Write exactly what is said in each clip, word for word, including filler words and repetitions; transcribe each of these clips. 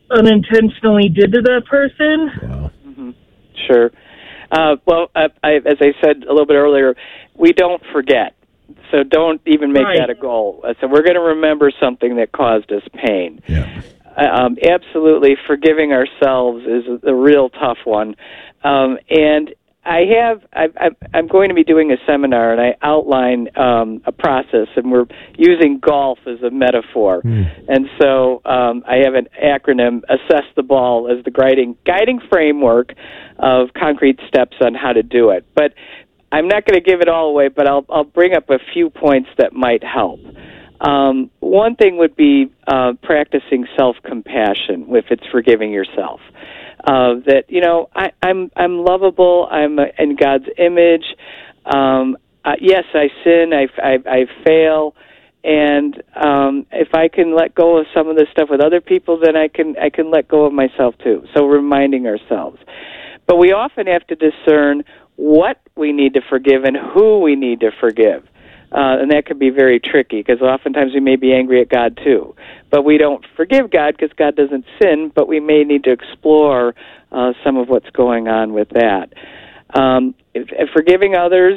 unintentionally did to that person. Wow. Mm-hmm. Sure. Uh, well, I, I, as I said a little bit earlier, we don't forget. So don't even make Right. that a goal. So we're going to remember something that caused us pain. Yeah. Um, absolutely, forgiving ourselves is a, a real tough one. Um, and I have, I, I'm going to be doing a seminar, and I outline um, a process, and we're using golf as a metaphor. Mm. And so um, I have an acronym, Assess the Ball, as the guiding, guiding framework of concrete steps on how to do it. But I'm not going to give it all away, but I'll, I'll bring up a few points that might help. Um, one thing would be uh, practicing self-compassion if it's forgiving yourself. Uh, that, you know, I, I'm I'm lovable, I'm uh, in God's image. Um, uh, yes, I sin, I, I, I fail, and um, if I can let go of some of this stuff with other people, then I can I can let go of myself too. So reminding ourselves. But we often have to discern what we need to forgive and who we need to forgive. Uh, and that can be very tricky because oftentimes we may be angry at God too. But we don't forgive God because God doesn't sin, but we may need to explore uh, some of what's going on with that. Um, if, if forgiving others,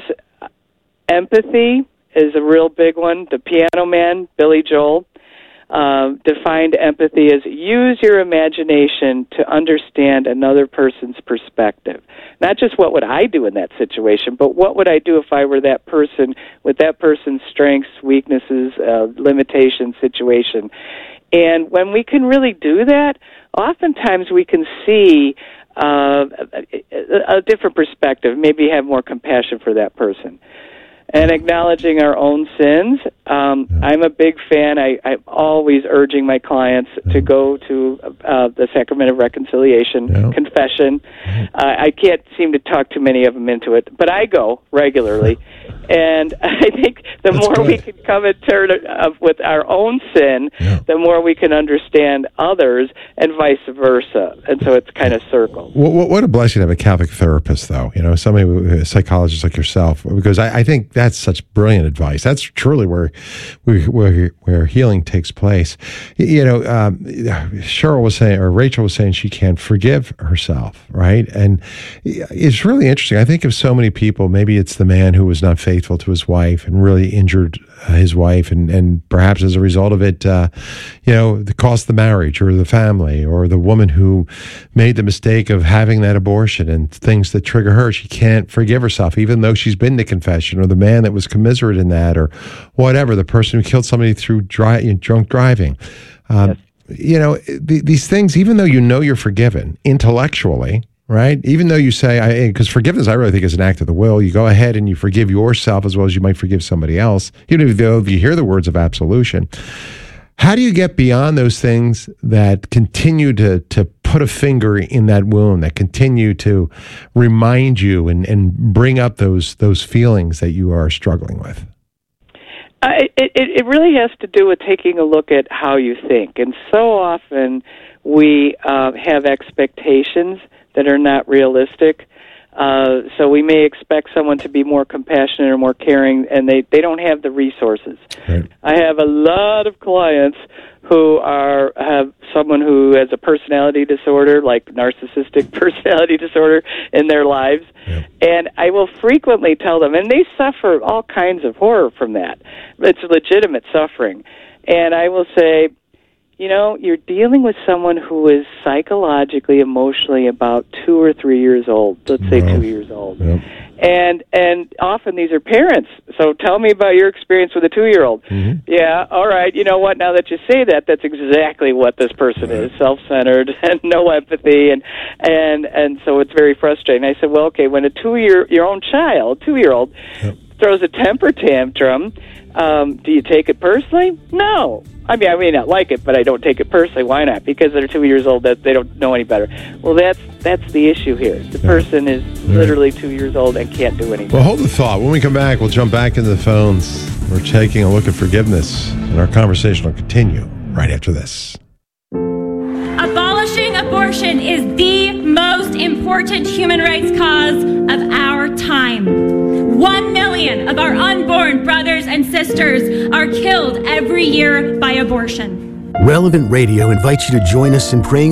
empathy is a real big one. The Piano Man, Billy Joel, uh, defined empathy as use your imagination to understand another person's perspective. Not just what would I do in that situation, but what would I do if I were that person with that person's strengths, weaknesses, uh, limitations, situation. And when we can really do that, oftentimes we can see uh, a, a different perspective, maybe have more compassion for that person. And acknowledging our own sins. Um, yeah. I'm a big fan. I, I'm always urging my clients yeah. to go to uh, the Sacrament of Reconciliation, yeah. confession. Yeah. Uh, I can't seem to talk too many of them into it, but I go regularly. And I think the That's more good. we can come in turn uh, with our own sin, yeah. the more we can understand others, and vice versa. And so it's kind of circles. What, what a blessing to have a Catholic therapist, though. You know, somebody, a psychologist like yourself, because I, I think that's such brilliant advice. That's truly where where where healing takes place. You know, um, Cheryl was saying, or Rachel was saying, she can't forgive herself, right? And it's really interesting. I think of so many people. Maybe it's the man who was not faithful to his wife and really injured uh, his wife, and and perhaps as a result of it, uh, you know, cost the marriage or the family, or the woman who made the mistake of having that abortion and things that trigger her. She can't forgive herself, even though she's been to confession, or the man that was commiserate in that, or whatever, the person who killed somebody through dry, you know, drunk driving. Um, yes. You know, th- these things, even though you know you're forgiven intellectually, right? Even though you say, because forgiveness, I really think, is an act of the will. You go ahead and you forgive yourself as well as you might forgive somebody else, even though if you hear the words of absolution. How do you get beyond those things that continue to to put a finger in that wound, that continue to remind you and, and bring up those those feelings that you are struggling with? Uh, it, it, it really has to do with taking a look at how you think. And so often we uh, have expectations that are not realistic. Uh, so we may expect someone to be more compassionate or more caring, and they, they don't have the resources. Right. I have a lot of clients who are have someone who has a personality disorder, like narcissistic personality disorder, in their lives, yeah. and I will frequently tell them, and they suffer all kinds of horror from that. It's legitimate suffering. And I will say, you know, you're dealing with someone who is psychologically, emotionally about two or three years old. Let's say Wow. two years old. Yep. And and often these are parents. So tell me about your experience with a two-year-old. Mm-hmm. Yeah, all right. You know what? Now that you say that, that's exactly what this person Right. is: self-centered and no empathy, and and and so it's very frustrating. I said, well, okay, when a two-year your own child, two-year-old, Yep. throws a temper tantrum, um, do you take it personally? No. I mean, I may not like it, but I don't take it personally. Why not? Because they're two years old, that they don't know any better. Well, that's that's the issue here. The person is literally two years old and can't do anything. Well, hold the thought. When we come back, we'll jump back into the phones. We're taking a look at forgiveness, and our conversation will continue right after this. Abolishing abortion is the most important human rights cause of our time. One million of our unborn brothers and sisters are killed every year by abortion. Relevant Radio invites you to join us in praying